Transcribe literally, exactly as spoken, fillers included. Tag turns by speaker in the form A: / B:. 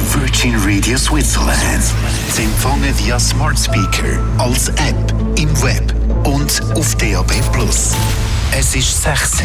A: Virgin Radio Switzerland. Sie empfangen via Smart Speaker, als App, im Web und auf D A B plus. Es ist sechs